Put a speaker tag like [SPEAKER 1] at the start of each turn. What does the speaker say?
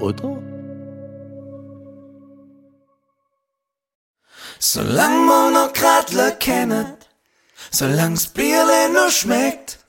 [SPEAKER 1] oder?
[SPEAKER 2] Solang man noch Gradler kennet, solang's Bierle noch schmeckt,